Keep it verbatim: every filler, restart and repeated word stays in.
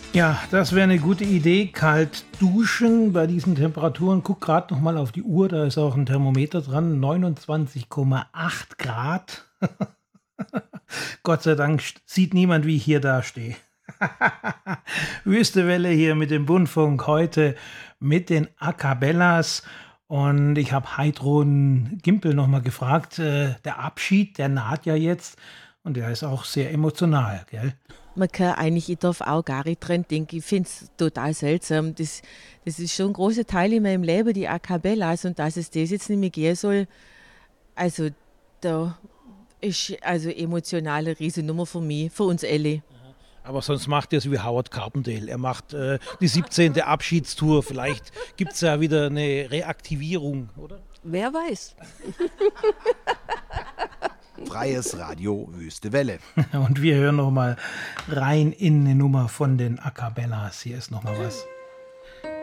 Ja, das wäre eine gute Idee. Kalt duschen bei diesen Temperaturen. Guck gerade noch mal auf die Uhr, da ist auch ein Thermometer dran. neunundzwanzig Komma acht Grad. Gott sei Dank st- sieht niemand, wie ich hier dastehe. Wüstewelle hier mit dem Bundfunk heute mit den A Cappellas. Und ich habe Heidrun Gimpel nochmal gefragt. Äh, der Abschied, der naht ja jetzt. Und der ist auch sehr emotional, gell? Man kann eigentlich, ich darf auch gar nicht dran denken. Ich finde es total seltsam. Das, das ist schon ein großer Teil in meinem Leben, die A Cappellas. Und dass es das jetzt nicht mehr gehen soll, also da ist also emotional eine Riesennummer für mich, für uns alle. Aber sonst macht er es wie Howard Carpendale. Er macht äh, die siebzehnte Abschiedstour. Vielleicht gibt es ja wieder eine Reaktivierung, oder? Wer weiß. Freies Radio Wüste Welle. Und wir hören noch mal rein in eine Nummer von den A Cappellas. Hier ist noch mal was.